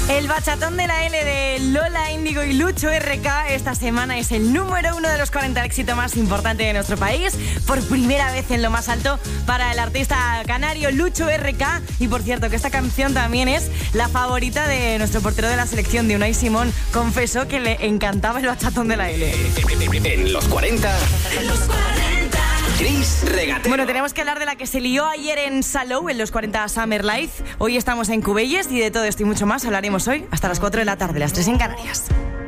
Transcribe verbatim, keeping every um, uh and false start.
El bachatón de la L de Lola Índigo y Lucho R K esta semana es el número uno de los cuarenta éxitos más importantes de nuestro país. Por primera vez en lo más alto para el artista canario Lucho R K. Y por cierto, que esta canción también es la favorita de nuestro portero de la selección, de Unai Simón. Confesó que le encantaba el bachatón de la L. En los cuarenta. En los cuarenta. Chris Regatero. Bueno, tenemos que hablar de la que se lió ayer en Salou, en los cuarenta Summer Life. Hoy estamos en Cubelles y de todo esto y mucho más hablaremos hoy hasta las cuatro de la tarde, las tres en Canarias.